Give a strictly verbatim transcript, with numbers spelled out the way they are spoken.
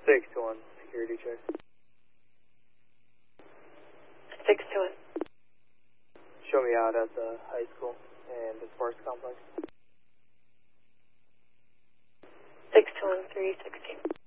six to one, security check. six to one. Show me out at the high school and the sports complex. six to one, three sixteen.